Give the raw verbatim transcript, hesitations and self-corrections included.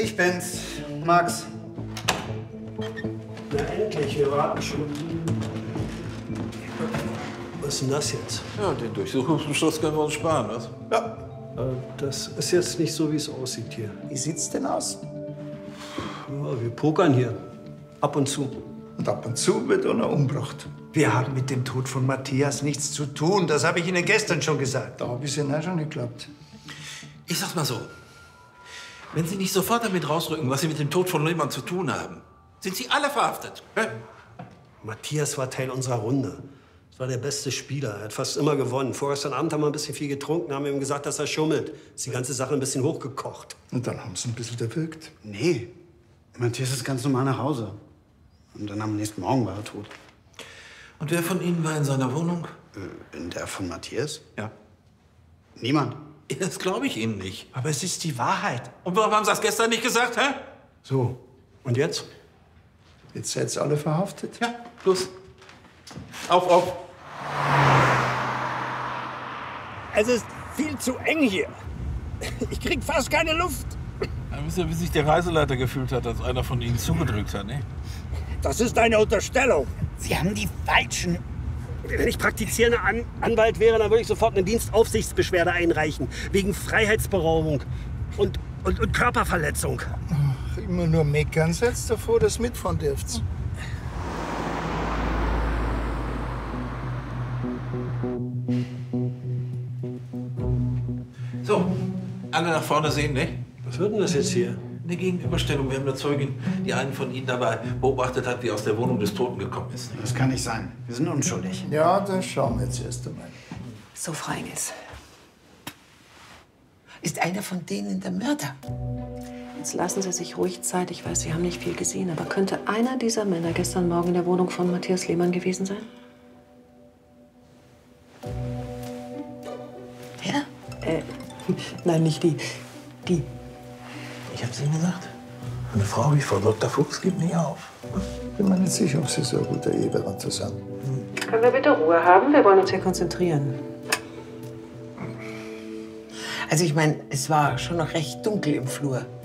Ich bin's, Max. Na endlich, wir warten schon. Was ist denn das jetzt? Ja, den Durchsuchungsbeschluss können wir uns sparen, was? Ja. Äh, Das ist jetzt nicht so, wie es aussieht hier. Wie sieht's denn aus? Ja, wir pokern hier. Ab und zu. Und ab und zu wird einer umgebracht. Wir haben mit dem Tod von Matthias nichts zu tun. Das habe ich Ihnen gestern schon gesagt. Da hab ich Ihnen auch schon geglaubt. Ich sag's mal so. Wenn Sie nicht sofort damit rausrücken, was Sie mit dem Tod von Lehmann zu tun haben, sind Sie alle verhaftet. Hä? Matthias war Teil unserer Runde. Das war der beste Spieler. Er hat fast immer gewonnen. Vorgestern Abend haben wir ein bisschen viel getrunken, haben ihm gesagt, dass er schummelt. Ist die ganze Sache ein bisschen hochgekocht. Und dann haben sie ein bisschen erwürgt. Nee, Matthias ist ganz normal nach Hause. Und dann am nächsten Morgen war er tot. Und wer von Ihnen war in seiner Wohnung? Äh, in der von Matthias? Ja. Niemand. Das glaube ich Ihnen nicht. Aber es ist die Wahrheit. Und warum haben Sie das gestern nicht gesagt, hä? So, und jetzt? Jetzt seid ihr alle verhaftet. Ja, los. Auf, auf. Es ist viel zu eng hier. Ich krieg fast keine Luft. Ja, wisst ihr, wie sich der Reiseleiter gefühlt hat, als einer von Ihnen zugedrückt hat, ne? Das ist eine Unterstellung. Sie haben die falschen. Wenn ich praktizierender An Anwalt wäre, dann würde ich sofort eine Dienstaufsichtsbeschwerde einreichen. Wegen Freiheitsberaubung und, und, und Körperverletzung. Ach, immer nur meckern. Setzt davor, dass ihr mitfahren dürft. So, alle nach vorne sehen, ne? Was wird denn das jetzt hier? Eine Gegenüberstellung. Wir haben eine Zeugin, die einen von Ihnen dabei beobachtet hat, wie er aus der Wohnung des Toten gekommen ist. Das kann nicht sein. Wir sind unschuldig. Ja, das schauen wir jetzt erst einmal. So, Frau Engels. Ist einer von denen der Mörder? Jetzt lassen Sie sich ruhig Zeit. Ich weiß, Sie haben nicht viel gesehen. Aber könnte einer dieser Männer gestern Morgen in der Wohnung von Matthias Lehmann gewesen sein? Wer? Äh, nein, nicht die. Die. Ich hab's Ihnen gesagt. Eine Frau wie Frau Doktor Fuchs gibt nicht auf. Bin mir nicht sicher, ob Sie so ein guter Eheberater sind. Können wir bitte Ruhe haben? Wir wollen uns hier konzentrieren. Also ich meine, es war schon noch recht dunkel im Flur.